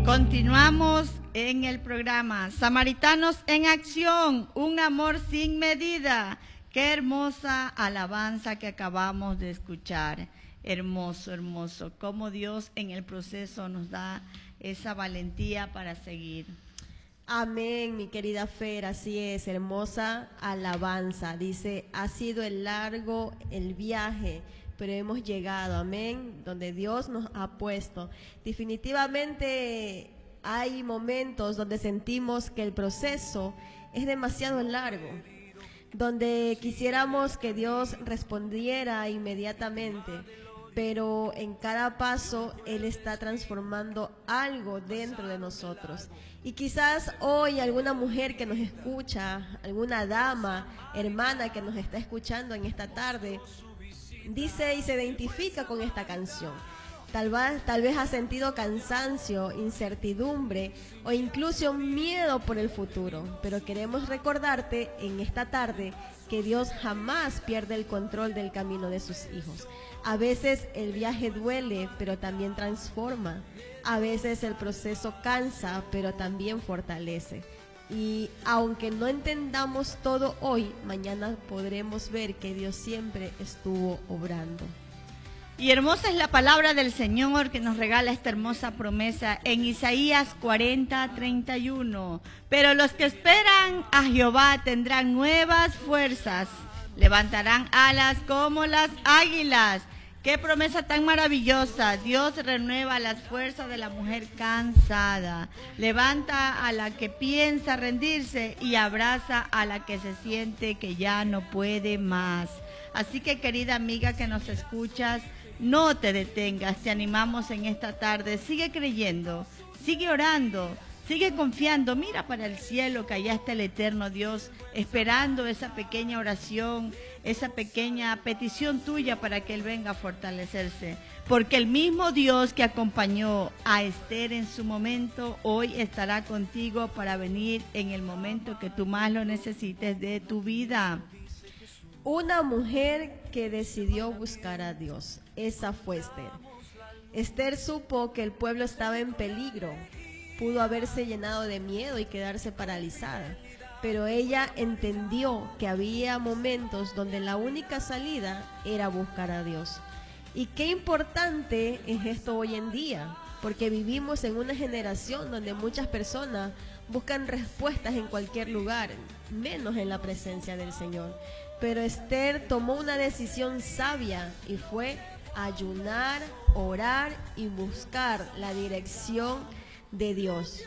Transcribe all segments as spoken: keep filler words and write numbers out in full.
Continuamos en el programa Samaritanos en Acción, un amor sin medida. Qué hermosa alabanza que acabamos de escuchar. Hermoso, hermoso. Cómo Dios en el proceso nos da esa valentía para seguir. Amén, mi querida Fer, así es, hermosa alabanza. Dice, ha sido el largo el viaje, pero hemos llegado, amén, donde Dios nos ha puesto. Definitivamente hay momentos donde sentimos que el proceso es demasiado largo, donde quisiéramos que Dios respondiera inmediatamente, pero en cada paso Él está transformando algo dentro de nosotros. Y quizás hoy alguna mujer que nos escucha, alguna dama, hermana que nos está escuchando en esta tarde, dice y se identifica con esta canción. Tal vez, tal vez ha sentido cansancio, incertidumbre o incluso miedo por el futuro. Pero queremos recordarte en esta tarde que Dios jamás pierde el control del camino de sus hijos. A veces el viaje duele, pero también transforma. A veces el proceso cansa, pero también fortalece. Y aunque no entendamos todo hoy, mañana podremos ver que Dios siempre estuvo obrando. Y hermosa es la palabra del Señor que nos regala esta hermosa promesa en Isaías cuarenta, treinta y uno. Pero los que esperan a Jehová tendrán nuevas fuerzas, levantarán alas como las águilas. ¡Qué promesa tan maravillosa! Dios renueva las fuerzas de la mujer cansada, levanta a la que piensa rendirse y abraza a la que se siente que ya no puede más. Así que, querida amiga que nos escuchas, no te detengas, te animamos en esta tarde, sigue creyendo, sigue orando, sigue confiando, mira para el cielo que allá está el eterno Dios, esperando esa pequeña oración, esa pequeña petición tuya para que Él venga a fortalecerse. Porque el mismo Dios que acompañó a Esther en su momento, hoy estará contigo para venir en el momento que tú más lo necesites de tu vida. Una mujer que decidió buscar a Dios, esa fue Esther. Esther supo que el pueblo estaba en peligro, pudo haberse llenado de miedo y quedarse paralizada, pero ella entendió que había momentos donde la única salida era buscar a Dios. Y qué importante es esto hoy en día, porque vivimos en una generación donde muchas personas buscan respuestas en cualquier lugar, menos en la presencia del Señor. Pero Esther tomó una decisión sabia y fue ayunar, orar y buscar la dirección de Dios.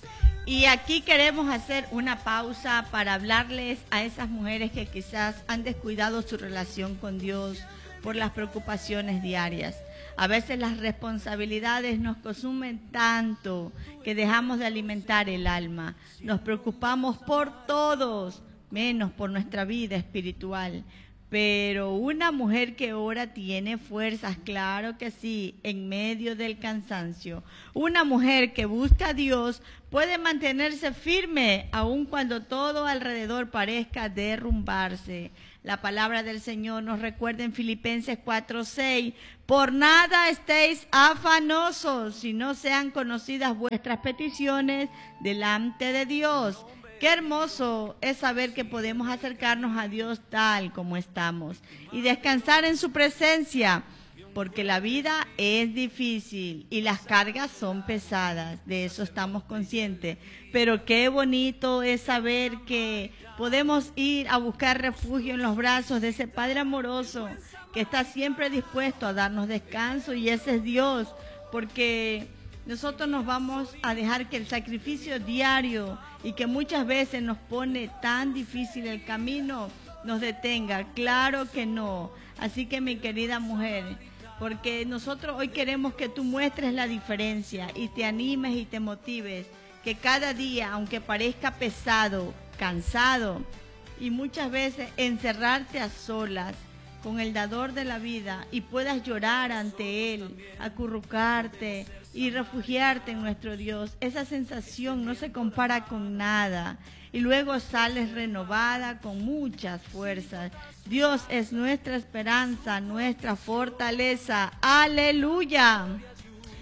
Y aquí queremos hacer una pausa para hablarles a esas mujeres que quizás han descuidado su relación con Dios por las preocupaciones diarias. A veces las responsabilidades nos consumen tanto que dejamos de alimentar el alma. Nos preocupamos por todos, menos por nuestra vida espiritual. Pero una mujer que ora tiene fuerzas, claro que sí, en medio del cansancio. Una mujer que busca a Dios puede mantenerse firme aun cuando todo alrededor parezca derrumbarse. La palabra del Señor nos recuerda en Filipenses cuatro seis, por nada estéis afanosos, si no sean conocidas vuestras peticiones delante de Dios. Qué hermoso es saber que podemos acercarnos a Dios tal como estamos y descansar en su presencia, porque la vida es difícil y las cargas son pesadas, de eso estamos conscientes. Pero qué bonito es saber que podemos ir a buscar refugio en los brazos de ese Padre amoroso que está siempre dispuesto a darnos descanso, y ese es Dios, porque nosotros nos vamos a dejar que el sacrificio diario y que muchas veces nos pone tan difícil el camino nos detenga. Claro que no. Así que, mi querida mujer, porque nosotros hoy queremos que tú muestres la diferencia y te animes y te motives, que cada día, aunque parezca pesado, cansado y muchas veces encerrarte a solas con el dador de la vida y puedas llorar ante Él, acurrucarte y refugiarte en nuestro Dios, esa sensación no se compara con nada. Y luego sales renovada con muchas fuerzas. Dios es nuestra esperanza, nuestra fortaleza. ¡Aleluya!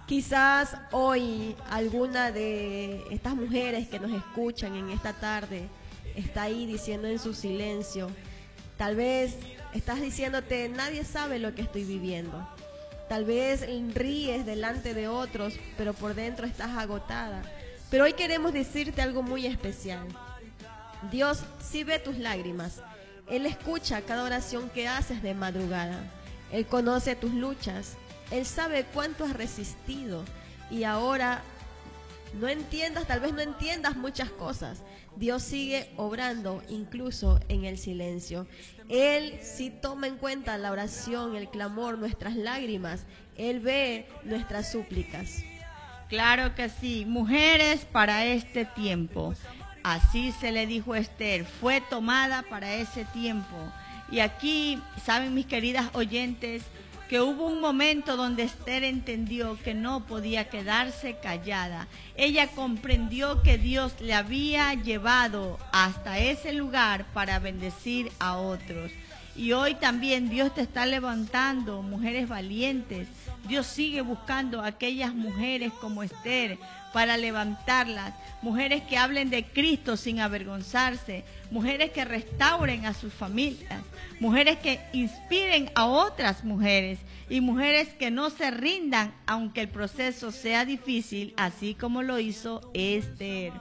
Quizás hoy alguna de estas mujeres que nos escuchan en esta tarde está ahí diciendo en su silencio, tal vez estás diciéndote, nadie sabe lo que estoy viviendo. Tal vez ríes delante de otros, pero por dentro estás agotada. Pero hoy queremos decirte algo muy especial. Dios sí ve tus lágrimas. Él escucha cada oración que haces de madrugada. Él conoce tus luchas. Él sabe cuánto has resistido. Y ahora no entiendas, tal vez no entiendas muchas cosas. Dios sigue obrando incluso en el silencio. Él sí toma en cuenta la oración, el clamor, nuestras lágrimas. Él ve nuestras súplicas. Claro que sí, mujeres para este tiempo. Así se le dijo a Esther, fue tomada para ese tiempo. Y aquí, saben mis queridas oyentes, que hubo un momento donde Esther entendió que no podía quedarse callada. Ella comprendió que Dios le había llevado hasta ese lugar para bendecir a otros. Y hoy también Dios te está levantando, mujeres valientes. Dios sigue buscando a aquellas mujeres como Esther para levantarlas. Mujeres que hablen de Cristo sin avergonzarse. Mujeres que restauren a sus familias. Mujeres que inspiren a otras mujeres. Y mujeres que no se rindan aunque el proceso sea difícil, así como lo hizo Esther.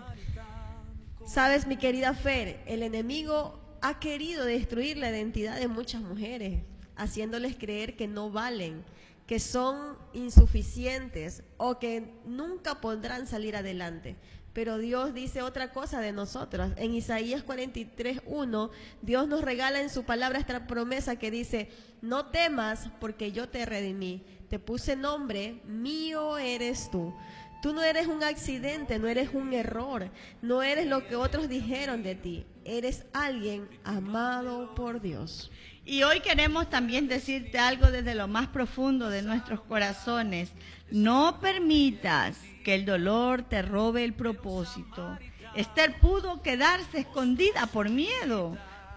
Sabes, mi querida Fer, el enemigo ha querido destruir la identidad de muchas mujeres, haciéndoles creer que no valen, que son insuficientes o que nunca podrán salir adelante. Pero Dios dice otra cosa de nosotras. En Isaías cuarenta y tres, uno, Dios nos regala en su palabra esta promesa que dice, no temas porque yo te redimí, te puse nombre, mío eres tú. Tú no eres un accidente, no eres un error, no eres lo que otros dijeron de ti, eres alguien amado por Dios. Y hoy queremos también decirte algo desde lo más profundo de nuestros corazones. No permitas que el dolor te robe el propósito. Esther pudo quedarse escondida por miedo,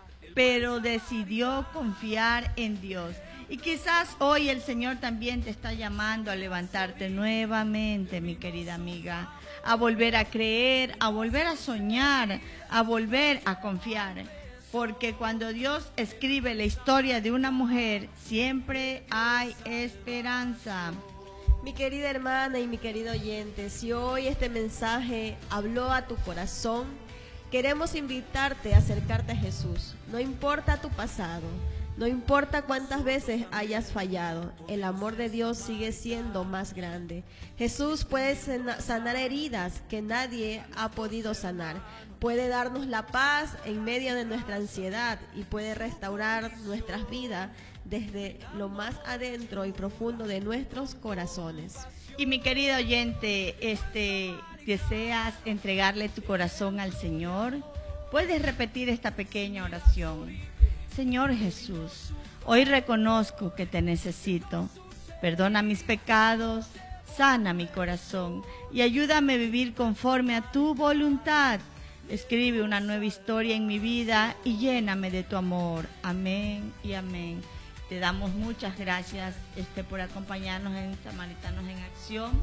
pero decidió confiar en Dios. Y quizás hoy el Señor también te está llamando a levantarte nuevamente, mi querida amiga, a volver a creer, a volver a soñar, a volver a confiar. Porque cuando Dios escribe la historia de una mujer, siempre hay esperanza. Mi querida hermana y mi querido oyente, si hoy este mensaje habló a tu corazón, queremos invitarte a acercarte a Jesús. No importa tu pasado. No importa cuántas veces hayas fallado, el amor de Dios sigue siendo más grande. Jesús puede sanar heridas que nadie ha podido sanar. Puede darnos la paz en medio de nuestra ansiedad y puede restaurar nuestras vidas desde lo más adentro y profundo de nuestros corazones. Y mi querido oyente, este, ¿deseas entregarle tu corazón al Señor? Puedes repetir esta pequeña oración. Señor Jesús, hoy reconozco que te necesito. Perdona mis pecados, sana mi corazón y ayúdame a vivir conforme a tu voluntad. Escribe una nueva historia en mi vida y lléname de tu amor. Amén y amén. Te damos muchas gracias este, por acompañarnos en Samaritanos en Acción.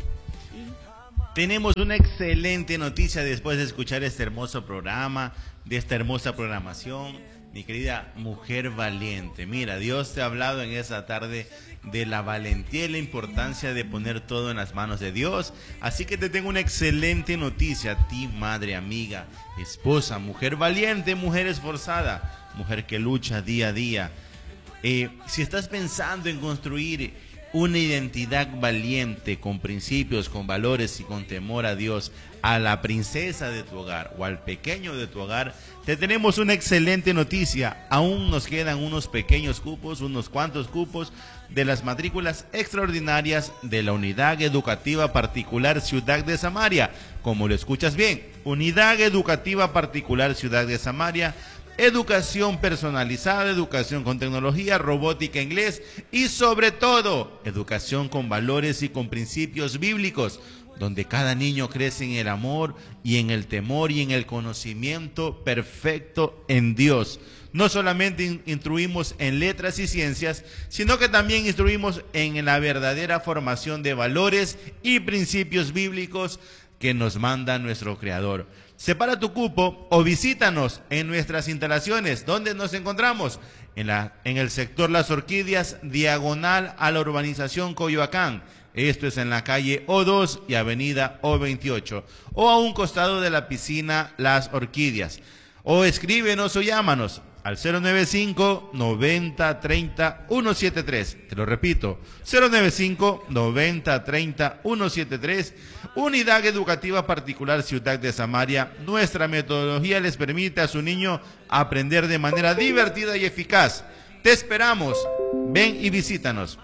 Y... tenemos una excelente noticia después de escuchar este hermoso programa, de esta hermosa programación. Mi querida mujer valiente, mira, Dios te ha hablado en esa tarde de la valentía y la importancia de poner todo en las manos de Dios. Así que te tengo una excelente noticia a ti, madre, amiga, esposa, mujer valiente, mujer esforzada, mujer que lucha día a día. Eh, si estás pensando en construir una identidad valiente, con principios, con valores y con temor a Dios, a la princesa de tu hogar o al pequeño de tu hogar, te tenemos una excelente noticia. Aún nos quedan unos pequeños cupos, unos cuantos cupos de las matrículas extraordinarias de la Unidad Educativa Particular Ciudad de Samaria. Como lo escuchas bien, Unidad Educativa Particular Ciudad de Samaria. Educación personalizada, educación con tecnología, robótica, inglés y sobre todo, educación con valores y con principios bíblicos, donde cada niño crece en el amor y en el temor y en el conocimiento perfecto en Dios. No solamente instruimos en letras y ciencias, sino que también instruimos en la verdadera formación de valores y principios bíblicos que nos manda nuestro Creador. Separa tu cupo o visítanos en nuestras instalaciones. ¿Dónde nos encontramos? En, la, en el sector Las Orquídeas, diagonal a la urbanización Coyoacán. Esto es en la calle O dos y avenida O veintiocho, o a un costado de la piscina Las Orquídeas. O escríbenos o llámanos al cero nueve cinco, noventa, treinta, ciento setenta y tres. Te lo repito, cero nueve cinco, noventa, treinta, ciento setenta y tres. Unidad Educativa Particular Ciudad de Samaria. Nuestra metodología les permite a su niño aprender de manera divertida y eficaz. Te esperamos. Ven y visítanos.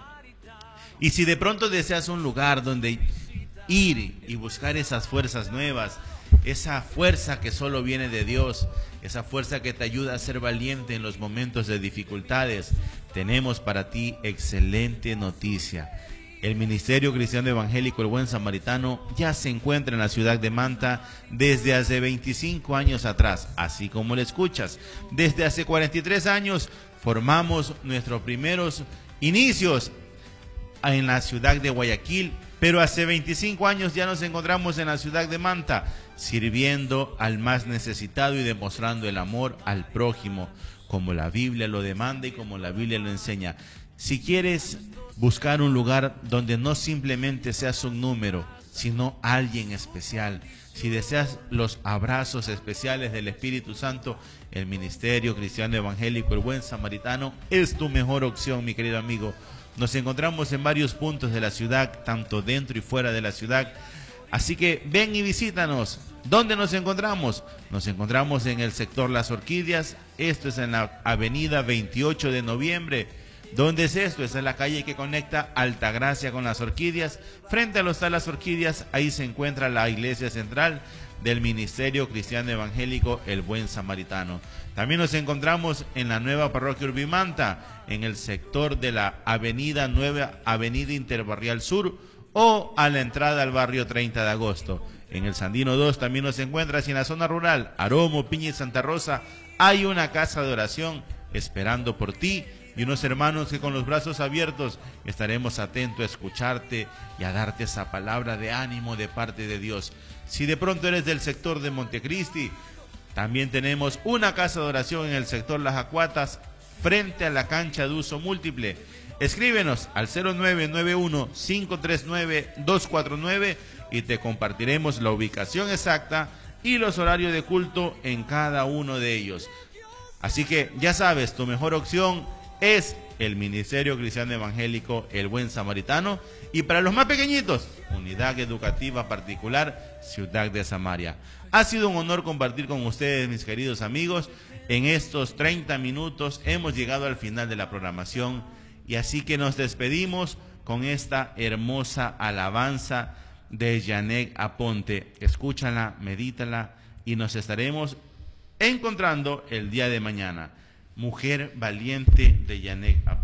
Y si de pronto deseas un lugar donde ir y buscar esas fuerzas nuevas, esa fuerza que solo viene de Dios, esa fuerza que te ayuda a ser valiente en los momentos de dificultades, tenemos para ti excelente noticia. El Ministerio Cristiano Evangélico El Buen Samaritano ya se encuentra en la ciudad de Manta desde hace veinticinco años atrás, así como lo escuchas. Desde hace cuarenta y tres años formamos nuestros primeros inicios en la ciudad de Guayaquil, pero hace veinticinco años ya nos encontramos en la ciudad de Manta, sirviendo al más necesitado y demostrando el amor al prójimo, como la Biblia lo demanda y como la Biblia lo enseña. Si quieres buscar un lugar donde no simplemente seas un número, sino alguien especial, si deseas los abrazos especiales del Espíritu Santo, el Ministerio Cristiano Evangélico El Buen Samaritano es tu mejor opción, mi querido amigo. Nos encontramos en varios puntos de la ciudad, tanto dentro y fuera de la ciudad. Así que ven y visítanos. ¿Dónde nos encontramos? Nos encontramos en el sector Las Orquídeas. Esto es en la avenida veintiocho de noviembre. ¿Dónde es esto? Esa es la calle que conecta Altagracia con Las Orquídeas. Frente a los Las Orquídeas, ahí se encuentra la iglesia central del Ministerio Cristiano Evangélico El Buen Samaritano. También nos encontramos en la nueva parroquia Urbimanta, en el sector de la avenida Nueva Avenida Interbarrial Sur, o a la entrada al barrio treinta de agosto. En el Sandino dos también nos encuentras, y en la zona rural, Aromo, Piña y Santa Rosa, hay una casa de oración esperando por ti, y unos hermanos que con los brazos abiertos estaremos atentos a escucharte y a darte esa palabra de ánimo de parte de Dios. Si de pronto eres del sector de Montecristi, también tenemos una casa de oración en el sector Las Acuatas, frente a la cancha de uso múltiple. Escríbenos al cero nueve nueve uno, cinco tres nueve, dos cuatro nueve y te compartiremos la ubicación exacta y los horarios de culto en cada uno de ellos. Así que ya sabes, tu mejor opción es el Ministerio Cristiano Evangélico El Buen Samaritano, y para los más pequeñitos, Unidad Educativa Particular Ciudad de Samaria. Ha sido un honor compartir con ustedes, mis queridos amigos. En estos treinta minutos hemos llegado al final de la programación, y así que nos despedimos con esta hermosa alabanza de Yanek Aponte. Escúchala, medítala y nos estaremos encontrando el día de mañana. Mujer Valiente de Yanek Aponte.